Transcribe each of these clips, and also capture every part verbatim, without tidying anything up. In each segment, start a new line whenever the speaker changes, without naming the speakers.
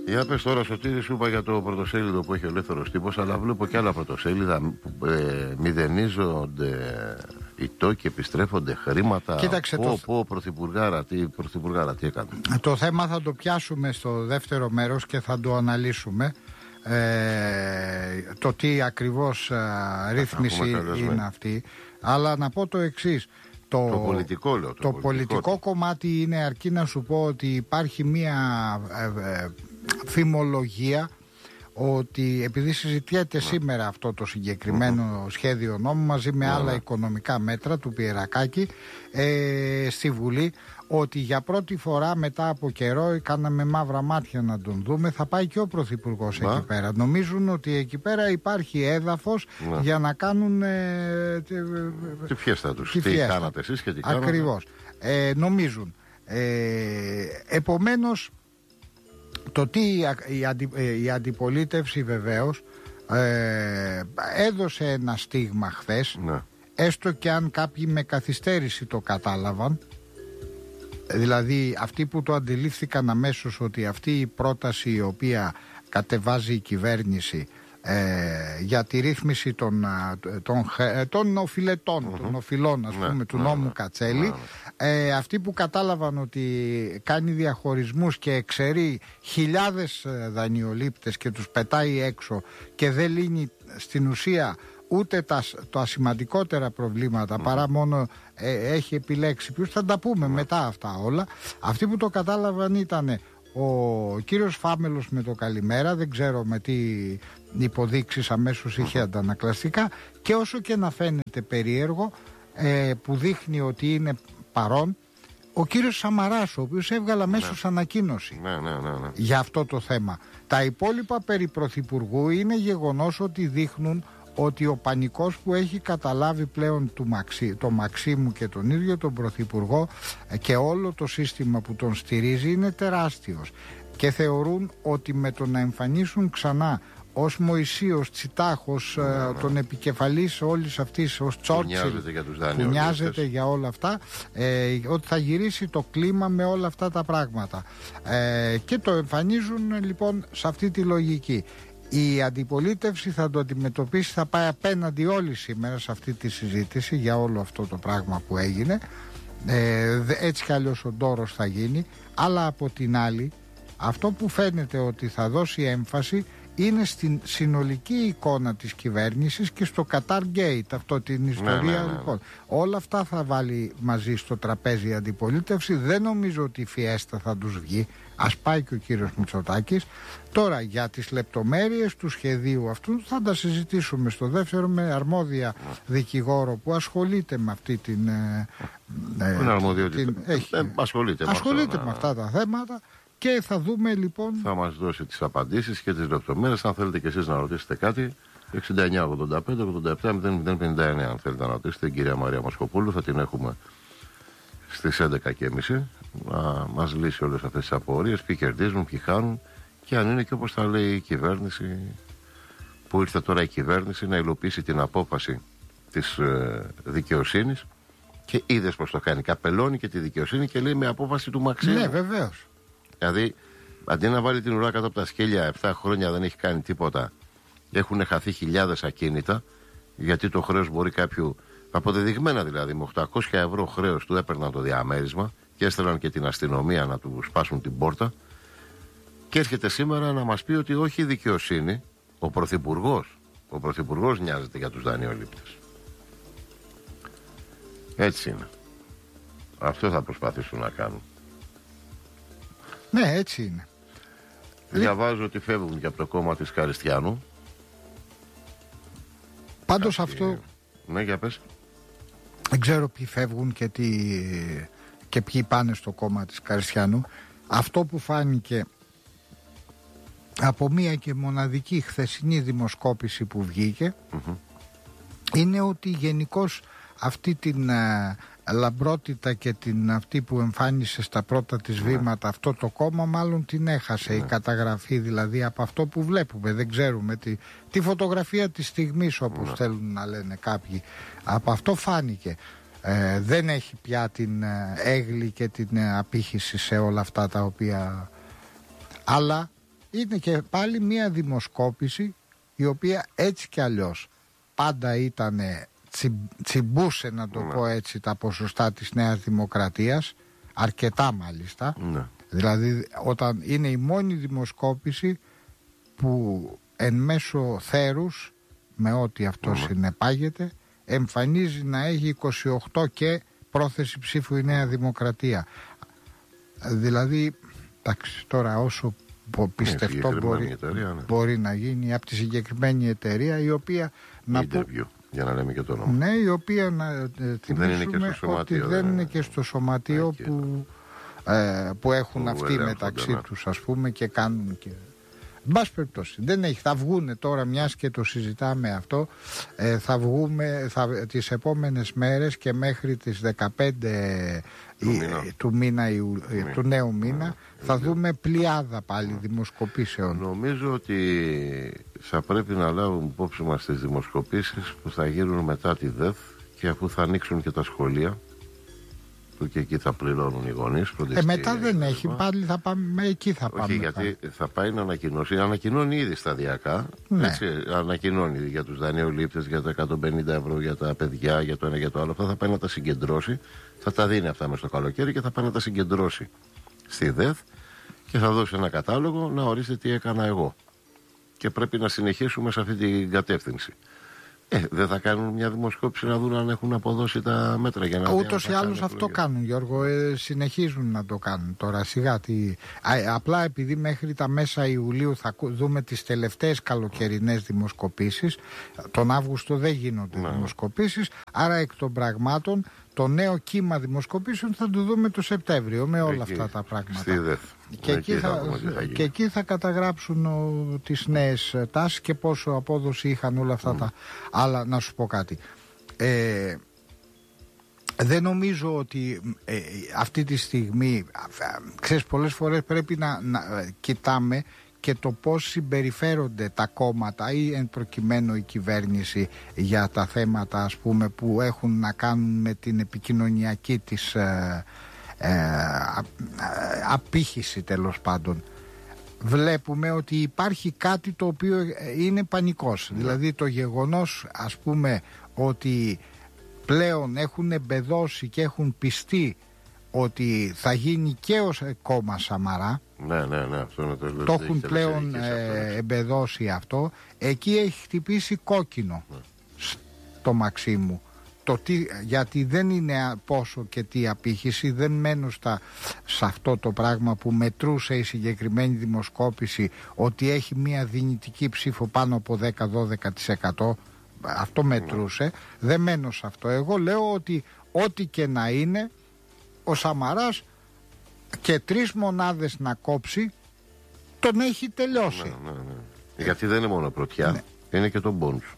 Για πες τώρα, Σωτήρη, σου είπα για το πρωτοσέλιδο που έχει ο ελεύθερος τύπος, αλλά βλέπω και άλλα πρωτοσέλιδα που ε, μηδενίζονται οι τόκοι, επιστρέφονται χρήματα.
Κοίταξε,
πω,
το...
πω, πρωθυπουργάρα, τι, πρωθυπουργάρα, τι έκανε.
Το θέμα θα το πιάσουμε στο δεύτερο μέρος και θα το αναλύσουμε. Ε, το τι ακριβώς ε, ρύθμιση είναι αυτή. Αλλά να πω το εξής. Το,
το πολιτικό λέω. Το,
το
πολιτικό,
πολιτικό κομμάτι είναι, αρκεί να σου πω ότι υπάρχει μία ε, ε, φημολογία ότι επειδή συζητιέται ναι. σήμερα αυτό το συγκεκριμένο mm-hmm. σχέδιο νόμου μαζί με ναι, άλλα ναι. οικονομικά μέτρα του Πιερακάκη ε, στη Βουλή, ότι για πρώτη φορά μετά από καιρό, κάναμε μαύρα μάτια να τον δούμε, θα πάει και ο Πρωθυπουργός εκεί πέρα. Νομίζουν ότι εκεί πέρα υπάρχει έδαφος ναι. για να κάνουν ε,
τη φιέστα τους. Τι
φιέστα.
κάνατε εσείς και τι κάνατε.
Ακριβώς. Ε, νομίζουν. Ε, επομένως, το τι η, αντι, η αντιπολίτευση βεβαίως ε, έδωσε ένα στίγμα χθες, ναι. έστω και αν κάποιοι με καθυστέρηση το κατάλαβαν. Δηλαδή αυτοί που το αντιλήφθηκαν αμέσως ότι αυτή η πρόταση η οποία κατεβάζει η κυβέρνηση ε, για τη ρύθμιση των, των, των οφειλετών, mm-hmm. των οφειλών ας πούμε, ναι, του ναι, νόμου ναι, Κατσέλη, ναι, ναι. Ε, αυτοί που κατάλαβαν ότι κάνει διαχωρισμούς και εξαιρεί χιλιάδες δανειολήπτες και τους πετάει έξω και δεν λύνει στην ουσία ούτε τα, τα σημαντικότερα προβλήματα mm. παρά μόνο ε, έχει επιλέξει ποιους, θα τα πούμε mm. μετά αυτά όλα. Αυτοί που το κατάλαβαν ήταν ο κύριος Φάμελος με το καλημέρα, δεν ξέρω με τι υποδείξεις αμέσως είχε αντανακλαστικά, και όσο και να φαίνεται περίεργο ε, που δείχνει ότι είναι παρόν ο κύριος Σαμαράς, ο οποίος έβγαλε αμέσως ναι. ανακοίνωση
ναι, ναι, ναι, ναι.
για αυτό το θέμα. Τα υπόλοιπα περί Πρωθυπουργού είναι γεγονός ότι δείχνουν ότι ο πανικός που έχει καταλάβει πλέον του Μαξί, το Μαξίμου και τον ίδιο τον Πρωθυπουργό και όλο το σύστημα που τον στηρίζει είναι τεράστιος, και θεωρούν ότι με το να εμφανίσουν ξανά ως Μωυσίος, Τσιτάχος, ναι, ναι. τον επικεφαλής όλης αυτής, ως Τσόρτσιλ που νοιάζεται για όλα αυτά, ε, ότι θα γυρίσει το κλίμα με όλα αυτά τα πράγματα, ε, και το εμφανίζουν λοιπόν σε αυτή τη λογική. Η αντιπολίτευση θα το αντιμετωπίσει, θα πάει απέναντι όλοι σήμερα σε αυτή τη συζήτηση για όλο αυτό το πράγμα που έγινε, ε, έτσι κι αλλιώς ο ντόρος θα γίνει, αλλά από την άλλη αυτό που φαίνεται ότι θα δώσει έμφαση είναι στην συνολική εικόνα της κυβέρνησης και στο Qatar Gate, αυτό την ιστορία ναι, ναι, ναι. λοιπόν. Όλα αυτά θα βάλει μαζί στο τραπέζι η αντιπολίτευση. Δεν νομίζω ότι η φιέστα θα τους βγει. Ας πάει και ο κύριος Μητσοτάκης. Τώρα για τις λεπτομέρειες του σχεδίου αυτού θα τα συζητήσουμε στο δεύτερο με αρμόδια δικηγόρο που ασχολείται με αυτή την... Ε, ε,
την έχει, ε, ασχολείται,
ασχολείται
με,
με αυτά τα θέματα. Και θα δούμε λοιπόν.
Θα μας δώσει τις απαντήσεις και τις λεπτομέρειες. Αν θέλετε και εσείς να ρωτήσετε κάτι, εξήντα εννιά ογδόντα πέντε ογδόντα επτά μηδέν μηδέν πενήντα εννιά. Αν θέλετε να ρωτήσετε την κυρία Μαρία Μασκοπούλου, θα την έχουμε στις έντεκα και μισή να μας λύσει όλες αυτές τις απορίες. Ποιοι κερδίζουν, ποιοι χάνουν, και αν είναι και όπως θα λέει η κυβέρνηση, που ήρθε τώρα η κυβέρνηση να υλοποιήσει την απόφαση της ε, δικαιοσύνης. Και είδες πως το κάνει. Καπελώνει και τη δικαιοσύνη και λέει με απόφαση του Μαξίμου.
Ναι, βεβαίως.
Δηλαδή, αντί να βάλει την ουρά κάτω από τα σκέλια, επτά χρόνια δεν έχει κάνει τίποτα. Έχουν χαθεί χιλιάδες ακίνητα, γιατί το χρέος μπορεί κάποιου, αποδεδειγμένα δηλαδή, με οκτακόσια ευρώ χρέος του έπαιρναν το διαμέρισμα και έστελναν και την αστυνομία να του σπάσουν την πόρτα. Και έρχεται σήμερα να μας πει ότι όχι η δικαιοσύνη, ο Πρωθυπουργός. Ο Πρωθυπουργός νοιάζεται για τους δανειολήπτες. Έτσι είναι. Αυτό θα προσπαθήσουν να κάνουν.
Ναι, έτσι είναι.
Διαβάζω ότι φεύγουν και από το κόμμα της Καριστιανού.
Πάντως
Κάτι...
αυτό...
Ναι, για πες.
Δεν ξέρω ποιοι φεύγουν και, τι... και ποιοι πάνε στο κόμμα της Καριστιανού. Αυτό που φάνηκε από μία και μοναδική χθεσινή δημοσκόπηση που βγήκε mm-hmm. είναι ότι γενικώς αυτή την α, λαμπρότητα και την αυτή που εμφάνισε στα πρώτα της βήματα yeah. αυτό το κόμμα μάλλον την έχασε yeah. η καταγραφή, δηλαδή από αυτό που βλέπουμε, δεν ξέρουμε τη, τη φωτογραφία της στιγμής όπως yeah. θέλουν να λένε κάποιοι, από αυτό φάνηκε. Ε, δεν έχει πια την έγλη και την απήχηση σε όλα αυτά τα οποία, αλλά είναι και πάλι μια δημοσκόπηση η οποία έτσι κι αλλιώς πάντα ήταν, τσι, τσιμπούσε να το ναι. πω έτσι τα ποσοστά της Νέας Δημοκρατίας, αρκετά μάλιστα. Ναι. Δηλαδή όταν είναι η μόνη δημοσκόπηση που εν μέσω θέρους, με ό,τι αυτό ναι. συνεπάγεται, εμφανίζει να έχει είκοσι οκτώ και πρόθεση ψήφου η Νέα Δημοκρατία. Δηλαδή, εντάξει, τώρα όσο πιστευτό μπορεί, εταιρεία, ναι. μπορεί να γίνει από τη συγκεκριμένη εταιρεία, η οποία να
Interview, για να λέμε και το όνομα.
Ναι, η οποία να θυμίσουμε ότι δεν είναι και στο σωματείο ναι, που, ε, που έχουν που αυτοί μεταξύ ναι. τους, ας πούμε, και κάνουν και... Εν πάση περιπτώσει, δεν έχει, θα βγούνε τώρα, μιας και το συζητάμε αυτό, ε, θα βγούμε θα, τις επόμενες μέρες και μέχρι τις δεκαπέντε του, η, μήνα. του, μήνα, Ιου, μήνα. του νέου μήνα yeah, θα yeah. δούμε πλειάδα πάλι yeah. δημοσκοπήσεων.
Νομίζω ότι θα πρέπει να λάβουμε υπόψη μας τις δημοσκοπήσεις που θα γίνουν μετά τη ΔΕΘ και αφού θα ανοίξουν και τα σχολεία, που και εκεί θα πληρώνουν οι γονείς.
Ε, μετά δεν έχει, πάλι θα πάμε, εκεί θα πάμε.
Όχι, γιατί θα πάει να ανακοινώσει, ανακοινώνει ήδη σταδιακά, ναι. έτσι, ανακοινώνει για τους δανειολήπτες, για τα εκατόν πενήντα ευρώ για τα παιδιά, για το ένα για το άλλο, αυτά θα πάει να τα συγκεντρώσει, θα τα δίνει αυτά μέσα στο καλοκαίρι και θα πάει να τα συγκεντρώσει στη ΔΕΘ και θα δώσει ένα κατάλογο να ορίστε τι έκανα εγώ. Και πρέπει να συνεχίσουμε σε αυτή την κατεύθυνση. Ε, δεν θα κάνουν μια δημοσκόπηση να δουν αν έχουν αποδώσει τα μέτρα για να...
Ούτως ή άλλως αυτό κάνουν, Γιώργο, ε, συνεχίζουν να το κάνουν τώρα σιγά. Τι... Α, απλά επειδή μέχρι τα μέσα Ιουλίου θα δούμε τις τελευταίες καλοκαιρινές δημοσκοπήσεις, τον Αύγουστο δεν γίνονται ναι. δημοσκοπήσεις, άρα εκ των πραγμάτων το νέο κύμα δημοσκοπήσεων θα το δούμε το Σεπτέμβριο με όλα εκεί, αυτά τα πράγματα. Και εκεί, θα, θα και εκεί θα καταγράψουν ο, τις νέες τάσεις και πόσο απόδοση είχαν όλα αυτά mm. τα άλλα. Να σου πω κάτι. Ε, δεν νομίζω ότι ε, αυτή τη στιγμή, ξέρεις, πολλές φορές πρέπει να, να κοιτάμε και το πώς συμπεριφέρονται τα κόμματα ή εν προκειμένου η κυβέρνηση για τα θέματα, ας πούμε, που έχουν να κάνουν με την επικοινωνιακή της ε, ε, απήχηση, τέλος πάντων. Βλέπουμε ότι υπάρχει κάτι το οποίο είναι πανικός. Yeah. Δηλαδή το γεγονός, ας πούμε, ότι πλέον έχουν εμπεδώσει και έχουν πιστεί ότι θα γίνει και ως κόμμα Σαμαρά.
Ναι, ναι, ναι, αυτό είναι το,
το έχουν πλέον ε, εμπεδώσει αυτό. Εκεί έχει χτυπήσει κόκκινο ναι. στο Μαξίμου. Το τι, γιατί δεν είναι πόσο και τι απήχηση, δεν μένω στα, σε αυτό το πράγμα που μετρούσε η συγκεκριμένη δημοσκόπηση, ότι έχει μια δυνητική ψήφο πάνω από δέκα με δώδεκα τοις εκατό. Αυτό μετρούσε. Ναι. Δεν μένω σε αυτό. Εγώ λέω ότι ό,τι και να είναι, ο Σαμαράς και τρεις μονάδες να κόψει, τον έχει τελειώσει.
Ναι, ναι, ναι. Γιατί δεν είναι μόνο πρωτιά, ναι. είναι και το μπόνους.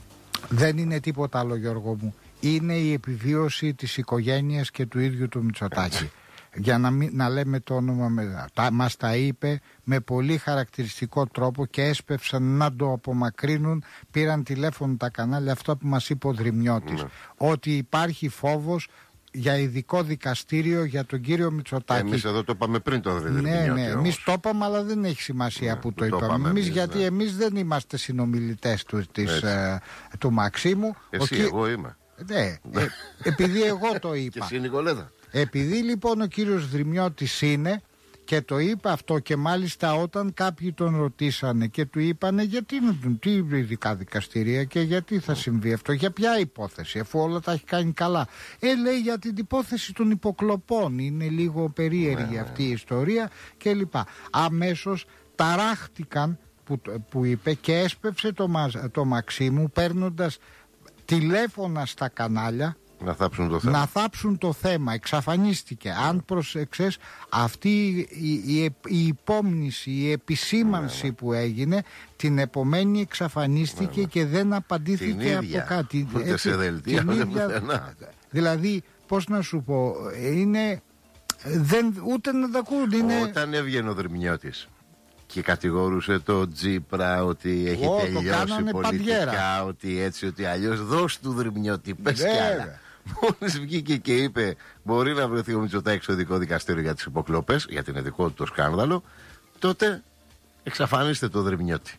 Δεν είναι τίποτα άλλο, Γιώργο μου. Είναι η επιβίωση της οικογένειας και του ίδιου του Μητσοτάκη. Για να, μην, να λέμε το όνομα με, τα, μας τα είπε με πολύ χαρακτηριστικό τρόπο και έσπευσαν να το απομακρύνουν. Πήραν τηλέφωνο τα κανάλια, αυτά που μας είπε ο Δρυμιώτης, ναι. ότι υπάρχει φόβος για ειδικό δικαστήριο για τον κύριο Μητσοτάκη.
Εμείς εδώ το είπαμε πριν το Δρυμιώτη.
Ναι, ναι, εμείς το είπαμε, αλλά δεν έχει σημασία ναι, που το, το είπαμε. Εμείς, γιατί ναι. εμείς δεν είμαστε συνομιλητές του, της, ε, του Μαξίμου.
Εσύ, ο, εγώ είμαι.
Ναι, ε, επειδή εγώ το είπα.
Και εσύ, Νικολέτα.
Επειδή λοιπόν ο κύριος Δρυμιώτης είναι και το είπε αυτό, και μάλιστα όταν κάποιοι τον ρωτήσανε και του είπανε γιατί είναι τι ειδικά δικαστηρία και γιατί θα συμβεί αυτό, για ποια υπόθεση, αφού όλα τα έχει κάνει καλά. Ε, λέει για την υπόθεση των υποκλοπών, είναι λίγο περίεργη ναι, αυτή η ιστορία κλπ. Αμέσως ταράχτηκαν που, που είπε και έσπευσε το, το Μαξίμου παίρνοντας τηλέφωνα στα κανάλια
να θάψουν το θέμα.
Να θάψουν το θέμα. Εξαφανίστηκε. Yeah. Αν προσέξες, αυτή η, η, η υπόμνηση, η επισήμανση yeah, yeah. που έγινε, την επομένη εξαφανίστηκε yeah, yeah. και δεν απαντήθηκε από κάτι.
Ούτε σε δελτία, ούτε πουθενά.
Δηλαδή, πώς να σου πω, είναι, δεν, ούτε να τα ακούν. Είναι...
Όταν έβγαινε ο Δρυμιώτης και κατηγορούσε το Τζίπρα ότι έχει oh, τελειώσει πολιτικά, παντιέρα. Ότι έτσι, ότι αλλιώς, δώσ' του Δρυμιώτη, πες κι άλλα. Μόλις βγήκε και είπε μπορεί να βρεθεί ο Μητσοτάκης στο ειδικό δικαστήριο για τις υποκλοπές, γιατί είναι δικό του το σκάνδαλο, τότε Εξαφανίστε το Δρυμιώτη.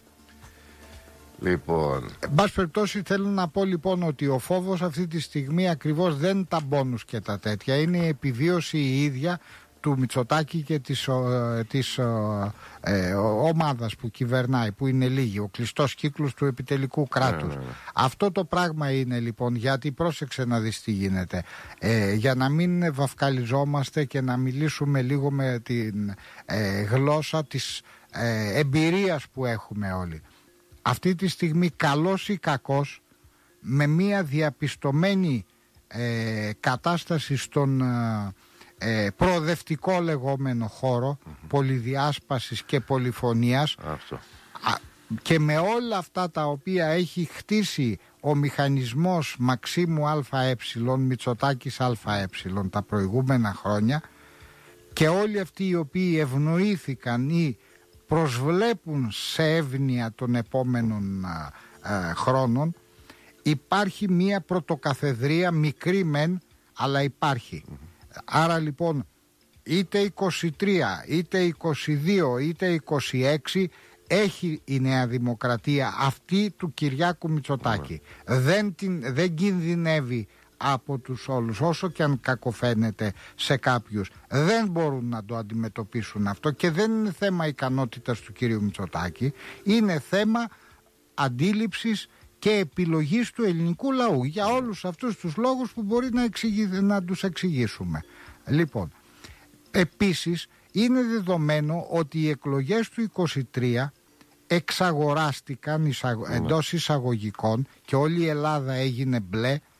Λοιπόν.
Εν πάση περιπτώσει, θέλω να πω λοιπόν ότι ο φόβος αυτή τη στιγμή ακριβώς δεν είναι τα μπόνους και τα τέτοια. Είναι η επιβίωση η ίδια του Μητσοτάκη και της, ο, της ο, ε, ομάδας που κυβερνάει, που είναι λίγοι, ο κλειστός κύκλος του επιτελικού κράτους. Ναι, ναι, ναι. Αυτό το πράγμα είναι λοιπόν, γιατί πρόσεξε να δεις τι γίνεται, ε, για να μην βαφκαλιζόμαστε και να μιλήσουμε λίγο με την ε, γλώσσα της ε, εμπειρίας που έχουμε όλοι. Αυτή τη στιγμή, καλός ή κακός, με μια διαπιστωμένη ε, κατάσταση στον ε, προοδευτικό λεγόμενο χώρο, mm-hmm. πολυδιάσπασης και πολυφωνίας, αυτό. Α, και με όλα αυτά τα οποία έχει χτίσει ο μηχανισμός Μαξίμου ΑΕ, Μητσοτάκης ΑΕ τα προηγούμενα χρόνια, και όλοι αυτοί οι οποίοι ευνοήθηκαν ή προσβλέπουν σε εύνοια των επόμενων α, α, χρόνων, υπάρχει μία πρωτοκαθεδρία, μικρή μεν, αλλά υπάρχει. Mm-hmm. Άρα λοιπόν, είτε είκοσι τρία, είτε είκοσι δύο, είτε είκοσι έξι, έχει η Νέα Δημοκρατία αυτή του Κυριάκου Μητσοτάκη. Mm-hmm. Δεν, την, δεν κινδυνεύει από τους όλους, όσο και αν κακοφαίνεται σε κάποιους. Δεν μπορούν να το αντιμετωπίσουν αυτό, και δεν είναι θέμα ικανότητας του κύριου Μητσοτάκη, είναι θέμα αντίληψης και επιλογής του ελληνικού λαού, για όλους αυτούς τους λόγους που μπορεί να, εξηγη, να τους εξηγήσουμε. Λοιπόν, επίσης είναι δεδομένο ότι οι εκλογές του είκοσι τρία εξαγοράστηκαν εισαγω... mm. εντός εισαγωγικών, και όλη η Ελλάδα έγινε μπλε